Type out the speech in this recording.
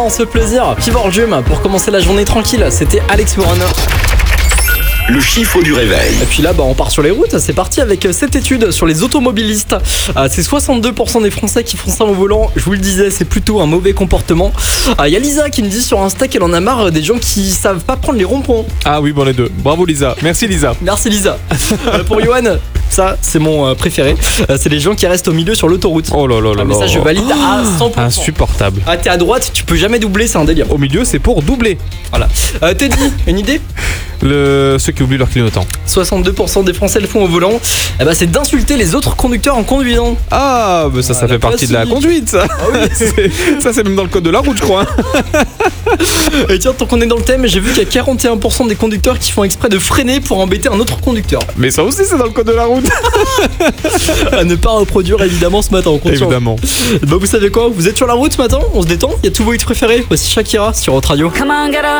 On se fait plaisir. Fever Dream pour commencer la journée tranquille. C'était Alex Moran. Le chiffre du réveil. Et puis là, on part sur les routes. C'est parti avec cette étude sur les automobilistes. C'est 62% des Français qui font ça au volant. Je vous le disais, c'est plutôt un mauvais comportement. Il y a Lisa qui me dit sur Insta qu'elle en a marre des gens qui savent pas prendre les ronds-points. Ah oui, bon les deux. Bravo Lisa. Merci Lisa. Merci Lisa. Pour Johan, ça c'est mon préféré. C'est les gens qui restent au milieu sur l'autoroute. Oh là là là Mais ça, je valide à 100%. Insupportable. T'es à droite, tu peux jamais doubler, c'est un délire. Au milieu, c'est pour doubler. Voilà. Teddy, une idée? Ceux qui oublient leur clignotant. 62% des Français le font au volant. C'est d'insulter les autres conducteurs en conduisant. Ah, mais ça fait partie de la conduite, ça. Ah oui. Ça, c'est même dans le code de la route, je crois. Et tiens, tant qu'on est dans le thème, j'ai vu qu'il y a 41% des conducteurs qui font exprès de freiner pour embêter un autre conducteur. Mais ça aussi, c'est dans le code de la route. À ne pas reproduire évidemment ce matin, on compte sur vous. Évidemment. Vous savez quoi? Vous êtes sur la route ce matin? On se détend? Il y a tous vos hits préférés. Voici Shakira sur Hot Radio. Come on, get up.